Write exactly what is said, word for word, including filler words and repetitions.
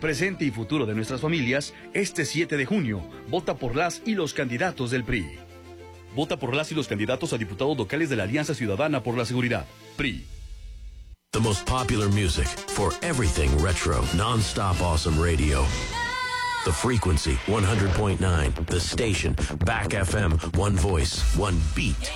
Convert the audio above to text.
presente y futuro de nuestras familias, este siete de junio, vota por las y los candidatos del P R I. Vota por las y los candidatos a diputados locales de la Alianza Ciudadana por la Seguridad, P R I. The most popular music for everything retro, non-stop awesome radio. The Frequency one hundred point nine, the station, Back F M, one voice, one beat.